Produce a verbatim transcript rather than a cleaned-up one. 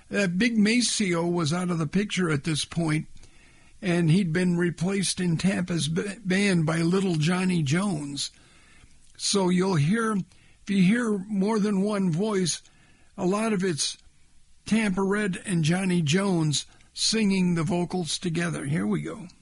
Uh, Big Maceo was out of the picture at this point, and he'd been replaced in Tampa's b- band by Little Johnny Jones. So you'll hear, if you hear more than one voice, a lot of it's Tampa Red and Johnny Jones singing the vocals together. Here we go.